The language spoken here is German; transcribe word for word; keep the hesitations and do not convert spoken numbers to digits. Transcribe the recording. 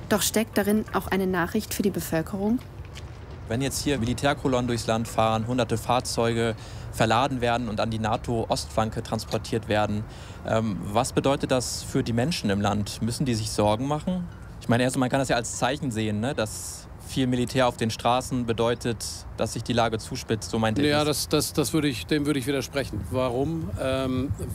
Doch steckt darin auch eine Nachricht für die Bevölkerung? Wenn jetzt hier Militärkolonnen durchs Land fahren, hunderte Fahrzeuge verladen werden und an die NATO-Ostflanke transportiert werden, ähm, was bedeutet das für die Menschen im Land? Müssen die sich Sorgen machen? Ich meine, erst man kann das ja als Zeichen sehen, ne? Dass viel Militär auf den Straßen bedeutet, dass sich die Lage zuspitzt, so meinte ich. Ja, das, das, das würde ich, dem würde ich widersprechen. Warum? Ähm,